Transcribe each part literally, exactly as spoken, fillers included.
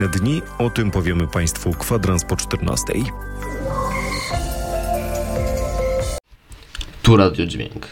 dni. O tym powiemy Państwu kwadrans po czternastej. Tu Radio Dźwięk.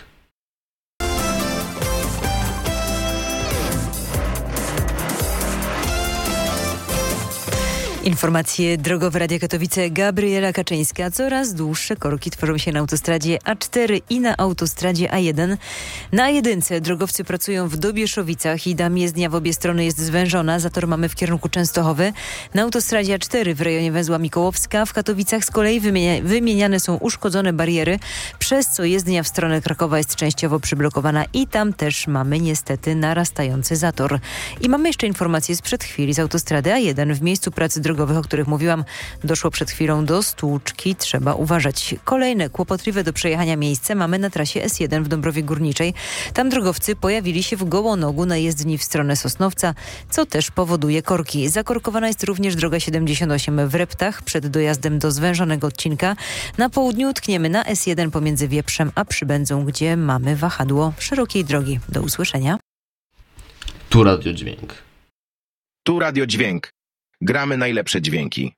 Informacje drogowe Radia Katowice. Gabriela Kaczyńska. Coraz dłuższe korki tworzą się na autostradzie A cztery i na autostradzie A jeden. Na jedynce drogowcy pracują w Dobieszowicach i tam jezdnia w obie strony jest zwężona. Zator mamy w kierunku Częstochowy. Na autostradzie A cztery w rejonie węzła Mikołowska. W Katowicach z kolei wymienia, wymieniane są uszkodzone bariery, przez co jezdnia w stronę Krakowa jest częściowo przyblokowana i tam też mamy niestety narastający zator. I mamy jeszcze informacje sprzed chwili z autostrady A jeden. W miejscu pracy drogowych, o których mówiłam, doszło przed chwilą do stłuczki. Trzeba uważać. Kolejne kłopotliwe do przejechania miejsce mamy na trasie S jeden w Dąbrowie Górniczej. Tam drogowcy pojawili się w Gołonogu na jezdni w stronę Sosnowca, co też powoduje korki. Zakorkowana jest również droga siedemdziesiąt osiem w Reptach przed dojazdem do zwężonego odcinka. Na południu tkniemy na S jeden pomiędzy Wieprzem a Przybędzą, gdzie mamy wahadło szerokiej drogi. Do usłyszenia. Tu Radio Dźwięk. Tu Radio Dźwięk. Gramy najlepsze dźwięki.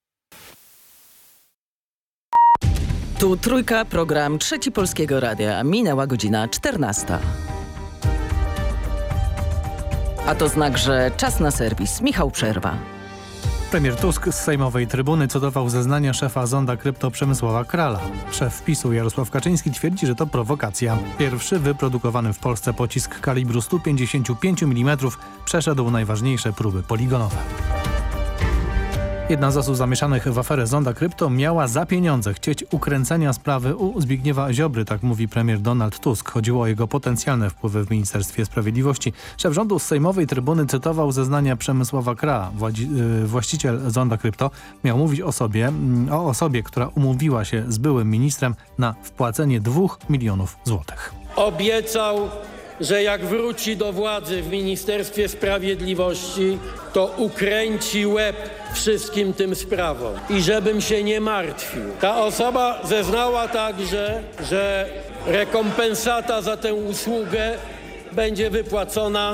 Tu Trójka, program Trzeci Polskiego Radia. Minęła godzina czternasta. A to znak, że czas na serwis. Michał Przerwa. Premier Tusk z sejmowej trybuny cytował zeznania szefa Zonda Krypto Przemysława Krala. Szef PiSu Jarosław Kaczyński twierdzi, że to prowokacja. Pierwszy wyprodukowany w Polsce pocisk kalibru sto pięćdziesiąt pięć milimetrów przeszedł najważniejsze próby poligonowe. Jedna z osób zamieszanych w aferę Zonda Krypto miała za pieniądze chcieć ukręcenia sprawy u Zbigniewa Ziobry, tak mówi premier Donald Tusk. Chodziło o jego potencjalne wpływy w Ministerstwie Sprawiedliwości. Szef rządu z sejmowej trybuny cytował zeznania Przemysława Krala. Właściciel Zonda Krypto miał mówić o sobie, o osobie, która umówiła się z byłym ministrem na wpłacenie dwóch milionów złotych. Obiecał, że jak wróci do władzy w Ministerstwie Sprawiedliwości, to ukręci łeb wszystkim tym sprawom i żebym się nie martwił. Ta osoba zeznała także, że rekompensata za tę usługę będzie wypłacona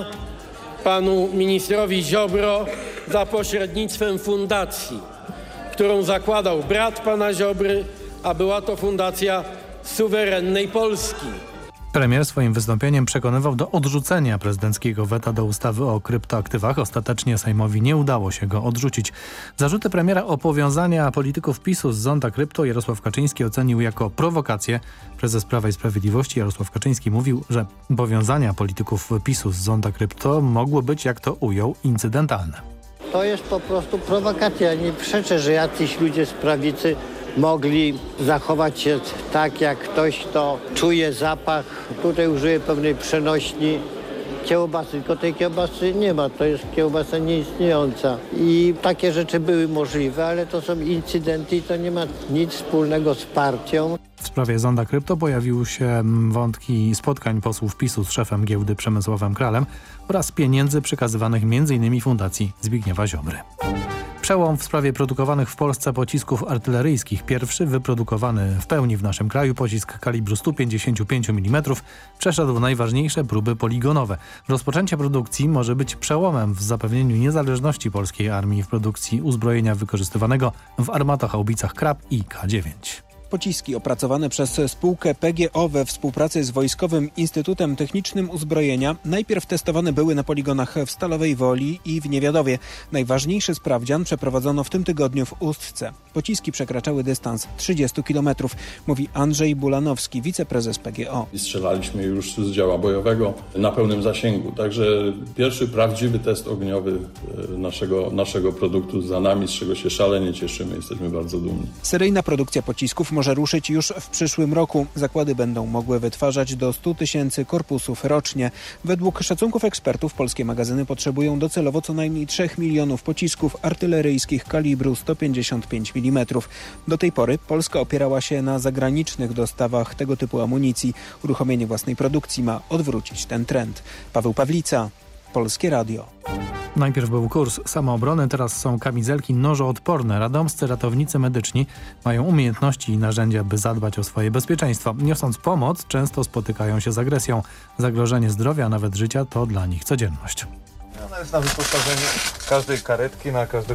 panu ministrowi Ziobro za pośrednictwem fundacji, którą zakładał brat pana Ziobry, a była to fundacja suwerennej Polski. Premier swoim wystąpieniem przekonywał do odrzucenia prezydenckiego weta do ustawy o kryptoaktywach. Ostatecznie Sejmowi nie udało się go odrzucić. Zarzuty premiera o powiązania polityków PiSu z Zonda Krypto Jarosław Kaczyński ocenił jako prowokację. Prezes Prawa i Sprawiedliwości Jarosław Kaczyński mówił, że powiązania polityków PiSu z Zonda Krypto mogło być, jak to ujął, incydentalne. To jest po prostu prowokacja. Nie przeczę, że jacyś ludzie z prawicy mogli zachować się tak, jak ktoś, kto czuje zapach. Tutaj użyję pewnej przenośni kiełbasy, tylko tej kiełbasy nie ma. To jest kiełbasa nieistniejąca. I takie rzeczy były możliwe, ale to są incydenty i to nie ma nic wspólnego z partią. W sprawie Zonda Krypto pojawiły się wątki spotkań posłów PiSu z szefem giełdy Przemysławem Kralem oraz pieniędzy przekazywanych między innymi Fundacji Zbigniewa Ziobry. Przełom w sprawie produkowanych w Polsce pocisków artyleryjskich. Pierwszy wyprodukowany w pełni w naszym kraju pocisk kalibru sto pięćdziesiąt pięć milimetrów przeszedł najważniejsze próby poligonowe. Rozpoczęcie produkcji może być przełomem w zapewnieniu niezależności polskiej armii w produkcji uzbrojenia wykorzystywanego w armatohaubicach Krab i K dziewięć. Pociski opracowane przez spółkę P G O we współpracy z Wojskowym Instytutem Technicznym Uzbrojenia najpierw testowane były na poligonach w Stalowej Woli i w Niewiadowie. Najważniejszy sprawdzian przeprowadzono w tym tygodniu w Ustce. Pociski przekraczały dystans trzydzieści kilometrów, mówi Andrzej Bulanowski, wiceprezes P G O. Strzelaliśmy już z działa bojowego na pełnym zasięgu, także pierwszy prawdziwy test ogniowy naszego, naszego produktu za nami, z czego się szalenie cieszymy, jesteśmy bardzo dumni. Seryjna produkcja pocisków może ruszyć już w przyszłym roku. Zakłady będą mogły wytwarzać do stu tysięcy korpusów rocznie. Według szacunków ekspertów polskie magazyny potrzebują docelowo co najmniej trzech milionów pocisków artyleryjskich kalibru sto pięćdziesiąt pięć milimetrów. Do tej pory Polska opierała się na zagranicznych dostawach tego typu amunicji. Uruchomienie własnej produkcji ma odwrócić ten trend. Paweł Pawlica, Polskie Radio. Najpierw był kurs samoobrony, teraz są kamizelki nożoodporne. Radomscy ratownicy medyczni mają umiejętności i narzędzia, by zadbać o swoje bezpieczeństwo. Niosąc pomoc, często spotykają się z agresją. Zagrożenie zdrowia, a nawet życia to dla nich codzienność. Ona jest na wyposażeniu każdej karetki, na każdego